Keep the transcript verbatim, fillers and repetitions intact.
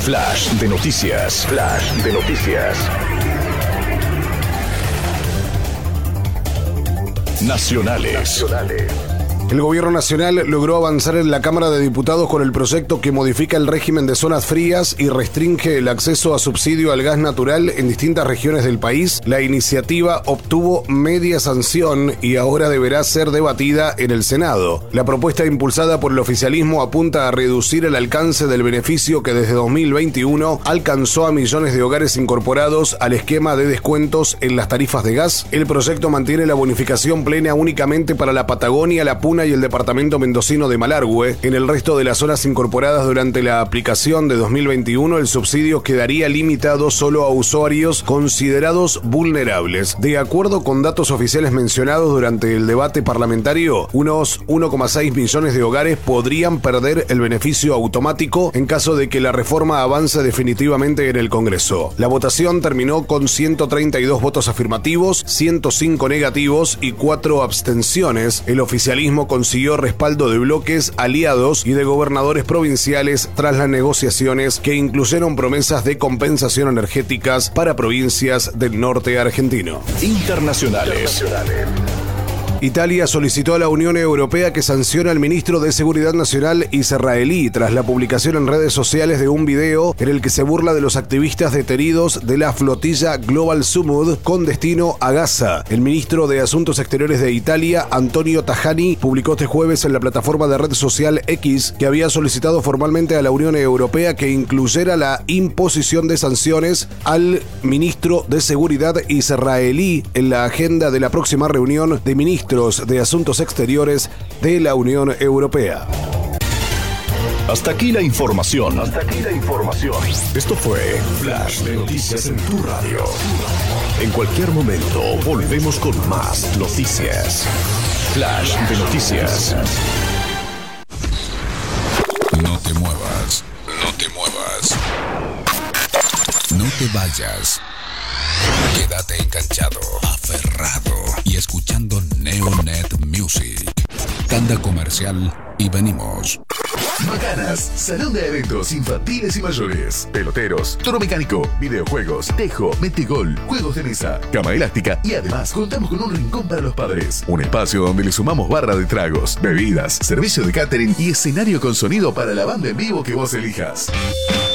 Flash de noticias. Flash de noticias. Nacionales. Nacionales. El gobierno nacional logró avanzar en la Cámara de Diputados con el proyecto que modifica el régimen de zonas frías y restringe el acceso a subsidio al gas natural en distintas regiones del país. La iniciativa obtuvo media sanción y ahora deberá ser debatida en el Senado. La propuesta impulsada por el oficialismo apunta a reducir el alcance del beneficio que desde dos mil veintiuno alcanzó a millones de hogares incorporados al esquema de descuentos en las tarifas de gas. El proyecto mantiene la bonificación plena únicamente para la Patagonia, la Puna y el departamento mendocino de Malargüe. En el resto de las zonas incorporadas durante la aplicación de dos mil veintiuno, el subsidio quedaría limitado solo a usuarios considerados vulnerables. De acuerdo con datos oficiales mencionados durante el debate parlamentario, unos uno coma seis millones de hogares podrían perder el beneficio automático en caso de que la reforma avance definitivamente en el Congreso. La votación terminó con ciento treinta y dos votos afirmativos, ciento cinco negativos y cuatro abstenciones. El oficialismo consiguió respaldo de bloques aliados y de gobernadores provinciales tras las negociaciones que incluyeron promesas de compensación energéticas para provincias del norte argentino. Internacionales. Italia solicitó a la Unión Europea que sancione al ministro de Seguridad Nacional israelí tras la publicación en redes sociales de un video en el que se burla de los activistas detenidos de la flotilla Global Sumud con destino a Gaza. El ministro de Asuntos Exteriores de Italia, Antonio Tajani, publicó este jueves en la plataforma de red social X que había solicitado formalmente a la Unión Europea que incluyera la imposición de sanciones al ministro de Seguridad israelí en la agenda de la próxima reunión de ministros de Asuntos Exteriores de la Unión Europea. Hasta aquí la información. Hasta aquí la información. Esto fue Flash de Noticias en tu radio. En cualquier momento volvemos con más noticias. Flash de Noticias. No te muevas. No te muevas. No te vayas. Quédate enganchado, aferrado y escuchando Neonet Music. Tanda comercial y venimos. Macanas, salón de eventos infantiles y mayores, peloteros, toro mecánico, videojuegos, tejo, metegol, juegos de mesa, cama elástica y además contamos con un rincón para los padres. Un espacio donde le sumamos barra de tragos, bebidas, servicio de catering y escenario con sonido para la banda en vivo que vos elijas.